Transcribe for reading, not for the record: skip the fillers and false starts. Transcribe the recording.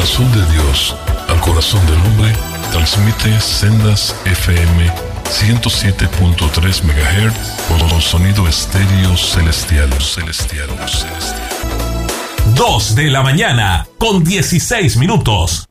corazón de Dios al corazón del hombre, transmite Sendas FM 107.3 MHz con sonido estéreo celestial. 2 de la mañana con 16 minutos.